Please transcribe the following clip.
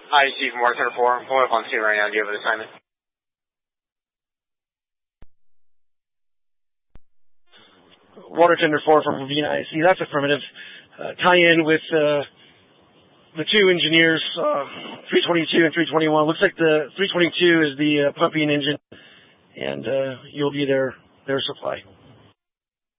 Hi, Steve from Water Center 4. I'm pulling up on scene right now. Do you have an assignment? Water Tender 4 from Ravina IC. That's affirmative. Tie-in with the two engineers, 322 and 321. Looks like the 322 is the pumping engine, and you'll be their supply.